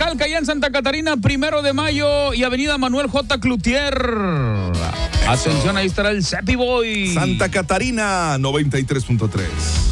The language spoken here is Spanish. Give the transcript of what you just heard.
Calca, allá en Santa Catarina, 1 de Mayo y Avenida Manuel J. Cloutier. Atención, ahí estará el Cepi Boy. Santa Catarina 93.3.